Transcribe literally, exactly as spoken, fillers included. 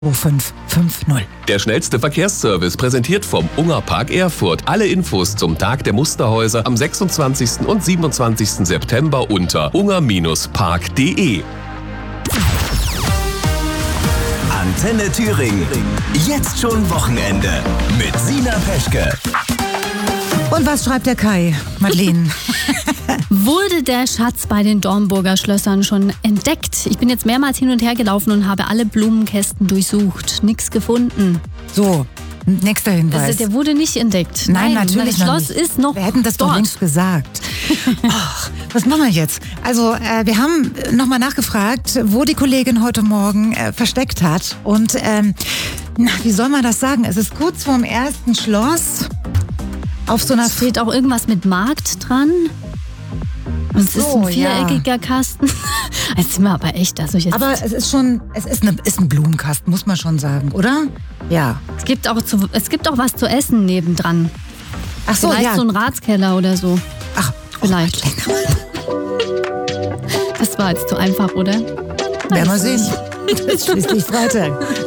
fünf fünf null. Der schnellste Verkehrsservice präsentiert vom Unger Park Erfurt. Alle Infos zum Tag der Musterhäuser am sechsundzwanzigsten und siebenundzwanzigsten September unter unger Bindestrich park punkt de. Antenne Thüringen. Jetzt schon Wochenende mit Sina Peschke. Und was schreibt der Kai, Madeleine? Wurde der Schatz bei den Dornburger Schlössern schon entdeckt? Ich bin jetzt mehrmals hin und her gelaufen und habe alle Blumenkästen durchsucht. Nichts gefunden. So, nächster Hinweis. Also der wurde nicht entdeckt. Nein, Nein, natürlich das noch Schloss nicht. ist noch Wir hätten das dort. doch längst gesagt. Ach, was machen wir jetzt? Also, äh, wir haben nochmal nachgefragt, wo die Kollegin heute Morgen äh, versteckt hat. Und, ähm, na, wie soll man das sagen? Es ist kurz vorm ersten Schloss. Auf so einer... Es steht auch irgendwas mit Markt dran. Und es so, ist ein viereckiger ja. Kasten. Jetzt sind wir aber echt. Also jetzt aber es ist schon, es ist, eine, ist ein Blumenkasten, muss man schon sagen, oder? Ja. Es gibt auch, zu, es gibt auch was zu essen nebendran. Ach so, Vielleicht ja. so ein Ratskeller oder so. Ach, vielleicht. Oh, das war jetzt zu einfach, oder? Werden wir sehen. Das ist schließlich Freitag.